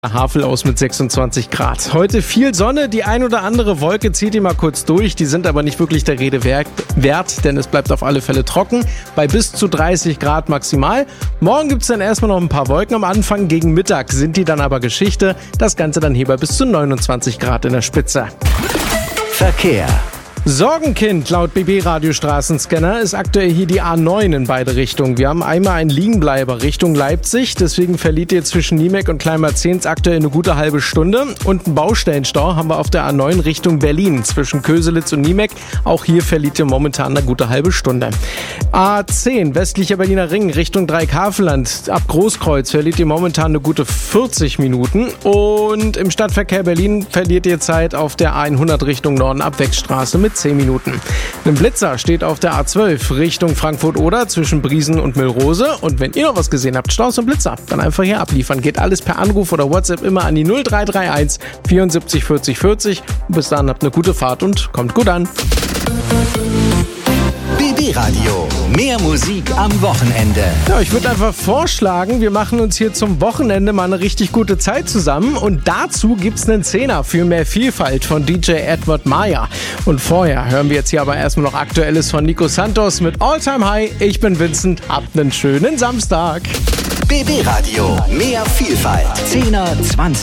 Havel aus mit 26 Grad. Heute viel Sonne, die ein oder andere Wolke zieht die mal kurz durch, die sind aber nicht wirklich der Rede wert, denn es bleibt auf alle Fälle trocken, bei bis zu 30 Grad maximal. Morgen gibt es dann erstmal noch ein paar Wolken am Anfang, gegen Mittag sind die dann aber Geschichte, das Ganze dann hier bei bis zu 29 Grad in der Spitze. Verkehr. Sorgenkind laut BB-Radiostraßenscanner ist aktuell hier die A9 in beide Richtungen. Wir haben einmal einen Liegenbleiber Richtung Leipzig, deswegen verliert ihr zwischen Niemek und Kleinmarzehns aktuell eine gute halbe Stunde. Und einen Baustellenstau haben wir auf der A9 Richtung Berlin zwischen Köselitz und Niemek. Auch hier verliert ihr momentan eine gute halbe Stunde. A10 westlicher Berliner Ring Richtung Dreieckhaveland ab Großkreuz verliert ihr momentan eine gute 40 Minuten. Und im Stadtverkehr Berlin verliert ihr Zeit auf der A100 Richtung Norden ab Wegstraße mit 10 Minuten. Ein Blitzer steht auf der A12 Richtung Frankfurt-Oder zwischen Briesen und Millrose. Und wenn ihr noch was gesehen habt, Staus und Blitzer, dann einfach hier abliefern. Geht alles per Anruf oder WhatsApp immer an die 0331 74 40 40. Und bis dahin habt eine gute Fahrt und kommt gut an. BB Radio. Mehr Musik am Wochenende. Ja, ich würde einfach vorschlagen, wir machen uns hier zum Wochenende mal eine richtig gute Zeit zusammen. Und dazu gibt's einen Zehner für mehr Vielfalt von DJ Edward Maya. Und vorher hören wir jetzt hier aber erstmal noch Aktuelles von Nico Santos mit All Time High. Ich bin Vincent, habt einen schönen Samstag. BB Radio. Mehr Vielfalt. 10er, 20